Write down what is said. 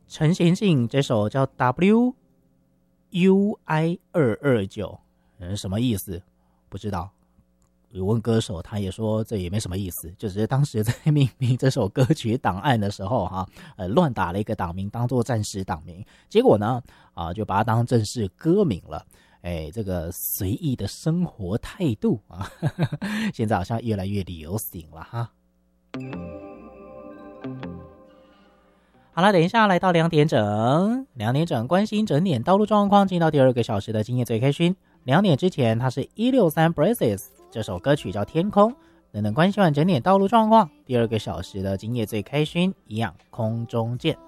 陈贤进这首叫 WUI229，什么意思？不知道。有问歌手，他也说这也没什么意思，就只是当时在命名这首歌曲档案的时候乱打了一个档名当做暂时档名，结果呢就把它当正式歌名了。这个随意的生活态度现在好像越来越流行了哈。好了，等一下来到2点整关心整点道路状况，进到第2个小时的今夜最开心。2点之前，它是163 Braces， 这首歌曲叫天空。等关心完整点道路状况，第2个小时的今夜最开心一样空中见。